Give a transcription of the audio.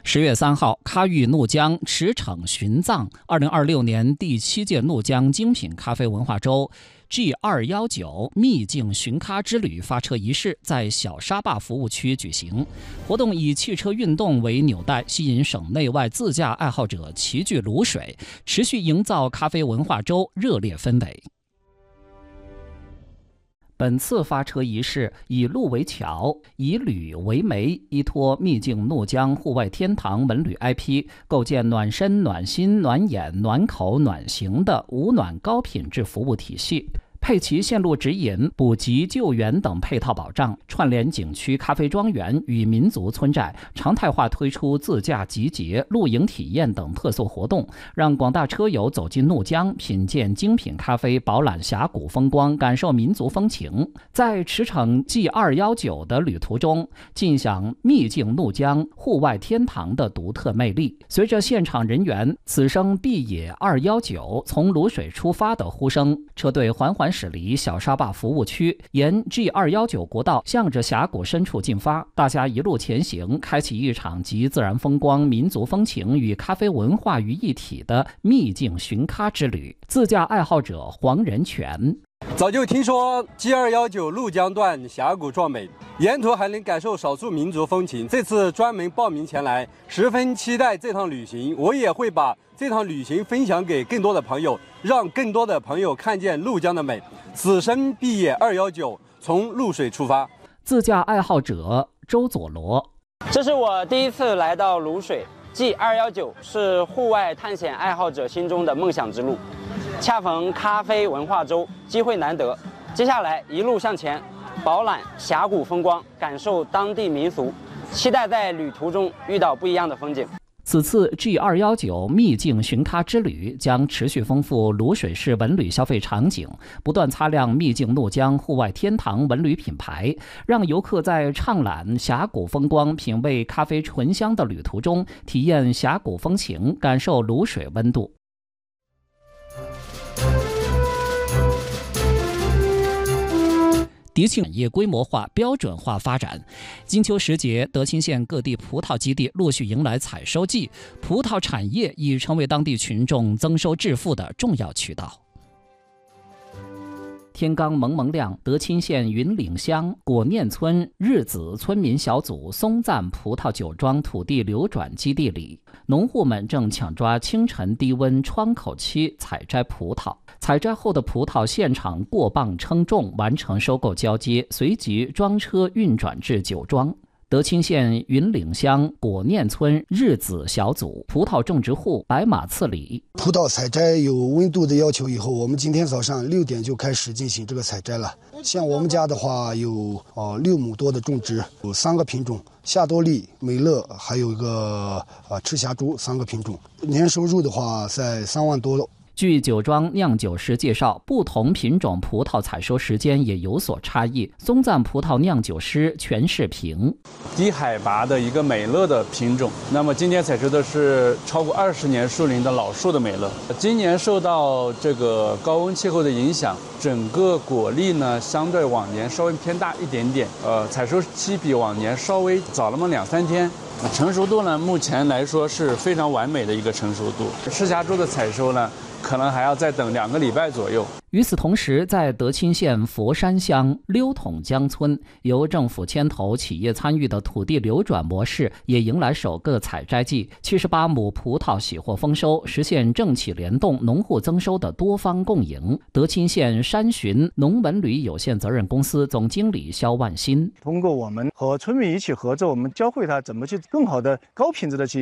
10月3号，喀域怒江驰骋寻藏2026年第7届怒江精品咖啡文化周 G219 秘境寻咖之旅发车仪式在小沙坝服务区举行。活动以汽车运动为纽带，吸引省内外自驾爱好者齐聚卤水，持续营造咖啡文化周热烈氛围。本次发车仪式以路为桥，以旅为媒，依托秘境怒江户外天堂文旅 IP， 构建暖身、暖心、暖眼、暖口、暖行的无暖高品质服务体系。配齐线路指引、补给救援等配套保障，串联景区咖啡庄园与民族村寨，常态化推出自驾集结、露营体验等特色活动，让广大车友走进怒江，品鉴精品咖啡，饱览峡谷风光，感受民族风情。在驰骋 G219 的旅途中，尽享秘境怒江户外天堂的独特魅力。随着现场人员“此生必也219”从卤水出发的呼声，车队缓缓驶离小沙坝服务区，沿 G219 国道向着峡谷深处进发。大家一路前行，开启一场集自然风光、民族风情与咖啡文化于一体的秘境寻咖之旅。自驾爱好者黄仁全： 早就听说 G219 怒江段峡谷壮美，沿途还能感受少数民族风情。这次专门报名前来，十分期待这趟旅行。我也会把这趟旅行分享给更多的朋友，让更多的朋友看见怒江的美。此生必也219，从露水出发。 自驾爱好者周佐罗： 这是我第一次来到卤水 ，G219 是户外探险爱好者心中的梦想之路。恰逢咖啡文化周，机会难得。接下来一路向前，饱览峡谷风光，感受当地民俗，期待在旅途中遇到不一样的风景。 此次 G219 秘境寻咖之旅将持续丰富卤水市文旅消费场景，不断擦亮秘境怒江户外天堂文旅品牌，让游客在畅览峡谷风光、品味咖啡醇香的旅途中，体验峡谷风情，感受卤水温度。迪庆产业规模化、标准化发展。金秋时节，德钦县各地葡萄基地陆续迎来采收季，葡萄产业已成为当地群众增收致富的重要渠道。天刚蒙蒙亮，德钦县云岭乡果念村日子村民小组松赞葡萄酒庄土地流转基地里，农户们正抢抓清晨低温窗口期采摘葡萄。采摘后的葡萄现场过磅称重，完成收购交接，随即装车运转至酒庄。德钦县云岭乡果念村日子小组葡萄种植户白马次里： 葡萄采摘有温度的要求以后，我们今天早上6点就开始进行这个采摘了。像我们家的话有6亩多的种植，有3个品种，夏多利、美乐，还有一个赤霞珠3个品种。年收入的话在3万多。 据酒庄酿酒师介绍，不同品种葡萄采收时间也有所差异。松赞葡萄酿酒师全世平： 低海拔的一个美乐的品种，那么今年采收的是超过20年树龄的老树的美乐。今年受到这个高温气候的影响，整个果粒呢相对往年稍微偏大一点点，采收期比往年稍微早那么2-3天。成熟度呢，目前来说是非常完美的一个成熟度。赤霞珠的采收呢，可能还要再等2个礼拜左右。 与此同时，在德钦县佛山乡溜桶江村，由政府牵头、企业参与的土地流转模式也迎来首个采摘季，78亩葡萄喜获丰收，实现政企联动、农户增收的多方共赢。德钦县山巡农文旅有限责任公司总经理肖万新： 通过我们和村民一起合作，我们教会他怎么去更好的高品质的去